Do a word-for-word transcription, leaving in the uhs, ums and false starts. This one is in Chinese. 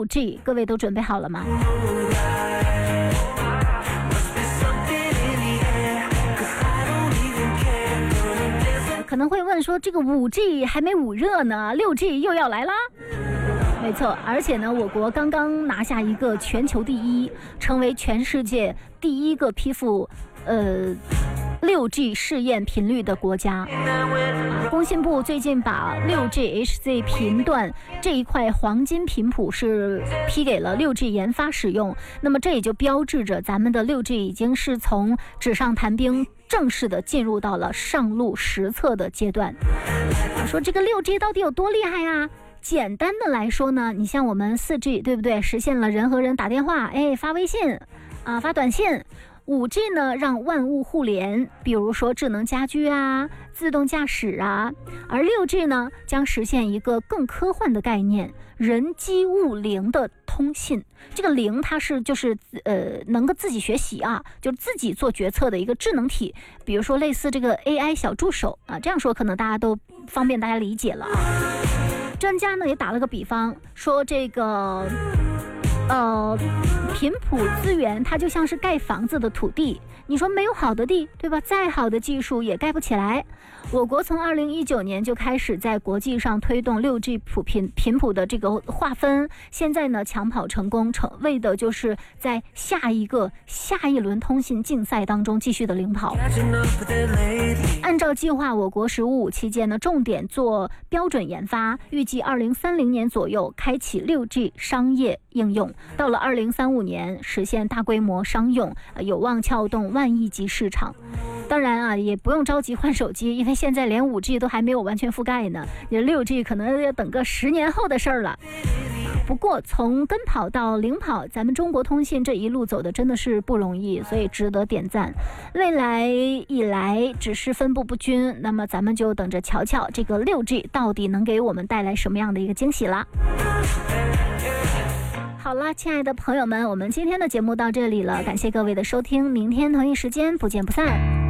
六 G， 各位都准备好了吗？可能会问说，这个 五 G 还没捂热呢， 六 G 又要来啦？没错，而且呢，我国刚刚拿下一个全球第一，成为全世界第一个批复呃六 G 试验频率的国家。工信部最近把六 G H Z 频段这一块黄金频谱是批给了六 G 研发使用，那么这也就标志着咱们的六 G 已经是从纸上谈兵正式的进入到了上路实测的阶段。说这个六 G 到底有多厉害啊？简单的来说呢，你像我们四 G 对不对，实现了人和人打电话，哎，发微信啊，发短信。五 G 呢，让万物互联，比如说智能家居啊、自动驾驶啊。而六 G 呢，将实现一个更科幻的概念——人机物零的通信。这个零它是就是呃能够自己学习啊，就自己做决策的一个智能体。比如说类似这个 A I 小助手啊，这样说可能大家都方便大家理解了啊。专家呢也打了个比方，说这个。呃，频谱资源它就像是盖房子的土地，你说没有好的地，对吧？再好的技术也盖不起来。我国从二零一九年就开始在国际上推动六 G 谱频频谱的这个划分，现在呢抢跑成功，成为的就是在下一个下一轮通信竞赛当中继续的领跑。按照计划，我国“十五五”期间呢，重点做标准研发，预计二零三零年左右开启六 G 商业应用。到了二零三五年实现大规模商用，有望撬动万亿级市场。当然啊，也不用着急换手机，因为现在连 五 G 都还没有完全覆盖呢，你六 G 可能要等个十年后的事儿了。不过从跟跑到领跑，咱们中国通信这一路走的真的是不容易，所以值得点赞。未来以来只是分布不均，那么咱们就等着瞧瞧这个六 G 到底能给我们带来什么样的一个惊喜啦。好了，亲爱的朋友们，我们今天的节目到这里了，感谢各位的收听，明天同一时间不见不散。